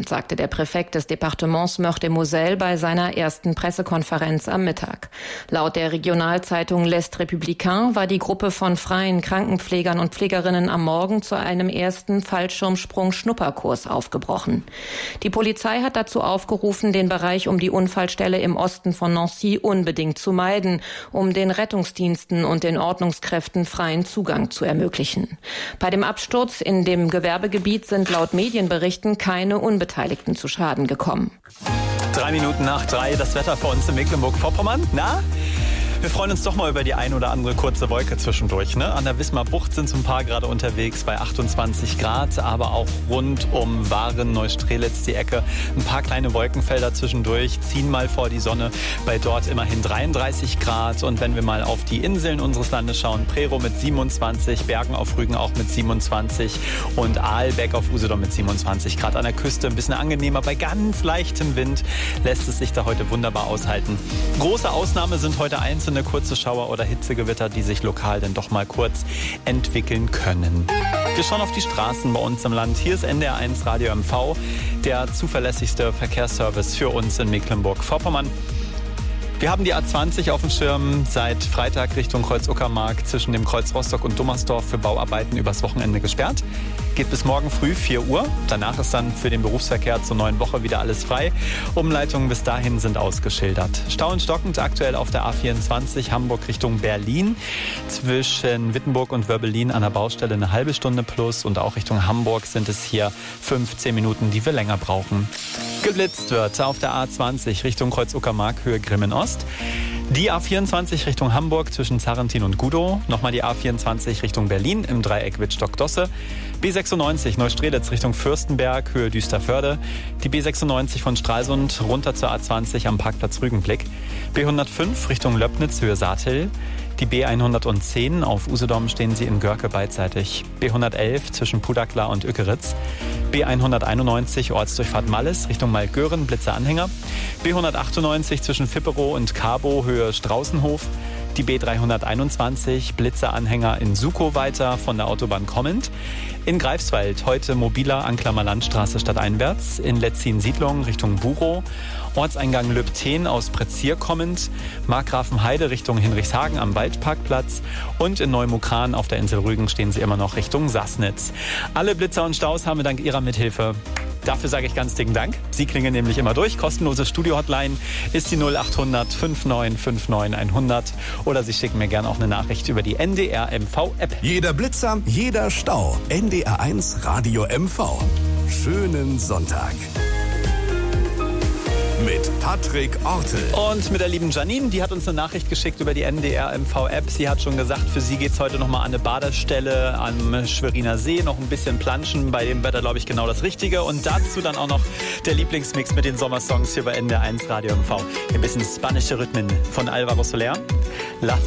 sagte der Präfekt des Departements Meurthe-et-Moselle bei seiner ersten Pressekonferenz am Mittag. Laut der Regionalzeitung L'Est Républicain war die Gruppe von freien Krankenpflegern und Pflegerinnen am Morgen zu einem ersten Fallschirmsprung-Schnupperkurs aufgebrochen. Die Polizei hat dazu aufgerufen, den Bereich um die Unfallstelle im Osten von Nancy unbedingt zu meiden, um den Rettungsdiensten und den Ordnungskräften freien Zugang zu ermöglichen. Bei dem Absturz in dem Gewerbegebiet sind laut Medienberichten keine Unbeteiligten zu Schaden gekommen. 3:03, das Wetter für uns in Mecklenburg-Vorpommern. Na? Wir freuen uns doch mal über die ein oder andere kurze Wolke zwischendurch. Ne? An der Wismar Bucht sind so ein paar gerade unterwegs bei 28 Grad, aber auch rund um Waren, Neustrelitz die Ecke. Ein paar kleine Wolkenfelder zwischendurch ziehen mal vor die Sonne bei dort immerhin 33 Grad. Und wenn wir mal auf die Inseln unseres Landes schauen, Prerow mit 27, Bergen auf Rügen auch mit 27 und Aalbeck auf Usedom mit 27 Grad. An der Küste ein bisschen angenehmer, bei ganz leichtem Wind lässt es sich da heute wunderbar aushalten. Große Ausnahme sind heute einzelne kurze Schauer oder Hitzegewitter, die sich lokal dann doch mal kurz entwickeln können. Wir schauen auf die Straßen bei uns im Land. Hier ist NDR1 Radio MV, der zuverlässigste Verkehrsservice für uns in Mecklenburg-Vorpommern. Wir haben die A20 auf dem Schirm seit Freitag Richtung Kreuz-Uckermark zwischen dem Kreuz Rostock und Dummersdorf für Bauarbeiten übers Wochenende gesperrt. Geht bis morgen früh 4 Uhr. Danach ist dann für den Berufsverkehr zur neuen Woche wieder alles frei. Umleitungen bis dahin sind ausgeschildert. Stau und stockend aktuell auf der A24 Hamburg Richtung Berlin. Zwischen Wittenburg und Wörbelin an der Baustelle eine halbe Stunde plus. Und auch Richtung Hamburg sind es hier 15 Minuten, die wir länger brauchen. Geblitzt wird auf der A20 Richtung Kreuz-Uckermark, Höhe Grimmen-Ost. Die A24 Richtung Hamburg zwischen Zarrentin und Gudow. Nochmal die A24 Richtung Berlin im Dreieck Wittstock-Dosse. B96 Neustrelitz Richtung Fürstenberg, Höhe Düsterförde. Die B96 von Stralsund runter zur A20 am Parkplatz Rügenblick. B105 Richtung Löbnitz, Höhe Saathill. Die B110 auf Usedom stehen sie in Görke beidseitig. B111 zwischen Pudakla und Ückeritz. B191 Ortsdurchfahrt Malles Richtung Malgören, Blitzer-Anhänger. B198 zwischen Fipperow und Carbo, Höhe Straußenhof. Die B321 Blitzer-Anhänger in Sukow weiter von der Autobahn kommend. In Greifswald heute mobiler Anklammer Landstraße stadteinwärts. In Letzin-Siedlung Richtung Burow. Ortseingang Löbten aus Prezier kommend. Markgrafenheide Richtung Hinrichshagen am Waldparkplatz. Und in Neumukran auf der Insel Rügen stehen sie immer noch Richtung Sassnitz. Alle Blitzer und Staus haben wir dank Ihrer Mithilfe. Dafür sage ich ganz dicken Dank. Sie klingen nämlich immer durch. Kostenlose Studio-Hotline ist die 0800 5959 100. Oder Sie schicken mir gerne auch eine Nachricht über die NDR MV-App. Jeder Blitzer, jeder Stau. NDR1 Radio MV. Schönen Sonntag. Mit Patrick Ortel. Und mit der lieben Janine, die hat uns eine Nachricht geschickt über die NDR MV-App. Sie hat schon gesagt, für sie geht es heute nochmal an eine Badestelle am Schweriner See. Noch ein bisschen planschen, bei dem Wetter, glaube ich, genau das Richtige. Und dazu dann auch noch der Lieblingsmix mit den Sommersongs hier bei NDR1 Radio MV. Ein bisschen spanische Rhythmen von Alvaro Soler. La